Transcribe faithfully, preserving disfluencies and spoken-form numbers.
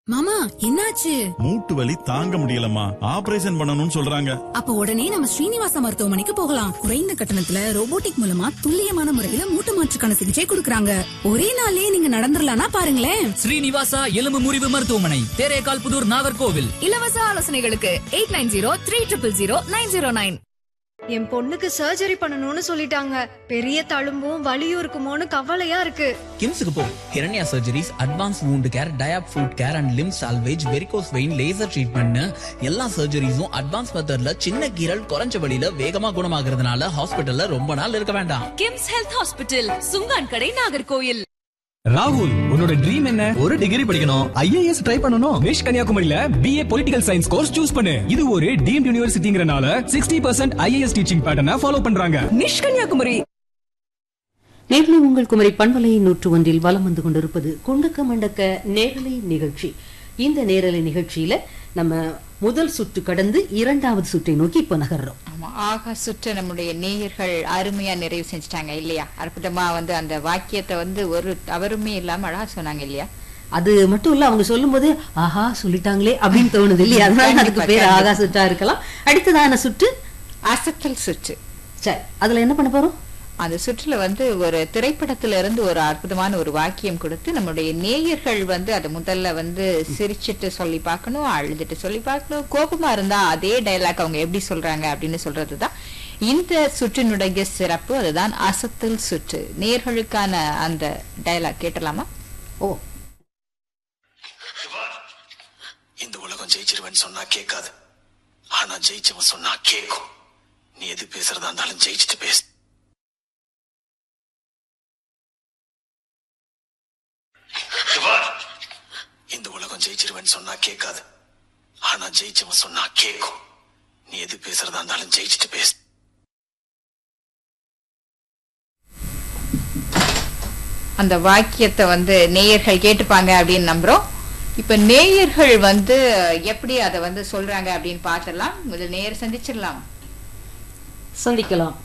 மாமா என்னாச்சு? மூட்டு வலி தாங்க முடியலம்மா, ஆபரேஷன் பண்ணணும்னு சொல்றாங்க. அப்ப உடனே நம்ம ஸ்ரீனிவாசா மருத்துவமனைக்கு போகலாம். குறைந்த கட்டணத்துல ரோபோட்டிக் மூலமா துல்லியமான முறையில மூட்டு மாற்றுக்கான சிகிச்சை கொடுக்கறாங்க. ஒரே நாள்லயே நீங்க நடந்துடலாம்னா பாருங்களேன். ஸ்ரீனிவாசா எலும்பு முறிவு மருத்துவமனை, தேரேகால் புதூர், நாகர்கோவில். இலவச ஆலோசனைகளுக்கு eight nine zero three triple zero nine zero nine. என் பொண்ணுக்கு சர்ஜரி பண்ணணும்னு சொல்லிட்டாங்க. பெரிய தழும்பும் வலியும் இருக்குமோன்னு கவலையா இருக்கு. கிம்ஸுக்கு போ. ஹிரண்யா surgeries, advance wound care, டயாப் food care and Lim salvage, varicose vein, laser treatment, எல்லா சர்ஜரிஸும் அட்வான்ஸ் மெத்தட்ல சின்ன கீரல் குறைஞ்ச வழியில வேகமா குணமாகறதுனால ஹாஸ்பிடல்ல ரொம்ப நாள் இருக்க வேண்டாம். கிம்ஸ் ஹெல்த் ஹாஸ்பிட்டல், சுங்கான் கடை, நாகர்கோயில். ராகுல், உன்னோட ட்ரீம் என்ன? ஒரு டிகிரி படிக்கணும், ஐஏஎஸ் ட்ரை பண்ணனும். விஷ் கன்னியாகுமரியில BA political science course choose பண்ணு. இது ஒரு deemed யூனிவர்சிட்டிங்கறனால sixty percent IAS teaching பேட்டர்னை ஃபாலோ பண்றாங்க. நிஷ் கன்னியாகுமரி. நேர்களை உங்கள் குமரி பண்பலை நூற்று ஒன்றில் வலம் வந்து கொண்டிருப்பது குண்டக்க மண்டக்க நேரலை நிகழ்ச்சி. இந்த நேரலை நிகழ்ச்சியில நம்ம முதல் சுற்று கடந்து இரண்டாவது சுற்றை நோக்கி இப்ப நகர்றோம். ஆமா, ஆகா சுற்று நம்முடைய நேயர்கள் அருமையா நிறைவு செஞ்சுட்டாங்க இல்லையா? அற்புதமா வந்து அந்த வாக்கியத்தை வந்து ஒரு தவறுமே இல்லாம அழகா சொன்னாங்க இல்லையா? அது மட்டும் இல்ல, அவங்க சொல்லும் போது ஆஹா சொல்லிட்டாங்களே அப்படின்னு தோணுது இல்லையா? அதனால அதுக்கு பேர் ஆகா சுற்றா இருக்கலாம். அடுத்ததான சுற்று அசத்தல் சுற்று. சரி, அதுல என்ன பண்ண போறோம்? அந்த சுற்றுல வந்து ஒரு திரைப்படத்துல இருந்து ஒரு அற்புதமான ஒரு வாக்கியம் கொடுத்து நம்முடைய நேயர்கள் வந்து அதை முதல்ல வந்து சிரிச்சிட்டு சொல்லி பார்க்கணும், அழுதுட்டு சொல்லி பார்க்கணும், கோபமா இருந்தா அதே டைலாக் அவங்க எப்படி சொல்றாங்க அப்படின்னு சொல்றதுதான் இந்த சுற்றினுடைய சிறப்பு. அதுதான் அசத்தல் சுற்று. நேயர்களுக்கான அந்த டைலாக் கேட்டலாமா? ஓ, இந்த உலகம் ஜெயிச்சிருவன் சொன்னா கேட்காது, ஆனா ஜெயிச்சவன் சொன்னா கேட்கும். நீ எது பேசுறதா இருந்தாலும் ஜெயிச்சுட்டு பேசு. இந்த உலகம் ஜெயிச்சிருவன் சொன்னா கேட்காது, ஆனா ஜெயிச்சவன் சொன்னா கேட்கும். நீ எது பேசுறதா இருந்தாலும் ஜெயிச்சுட்டு பேசு. அந்த வாக்கியத்தை வந்து நேயர்கள் கேட்டுப்பாங்க அப்படின்னு நம்புறோம். இப்ப நேயர்கள் வந்து எப்படி அதை வந்து சொல்றாங்க அப்படின்னு பார்த்துடலாம். முதல் நேயர் சந்திச்சிடலாம். சந்திக்கலாம்.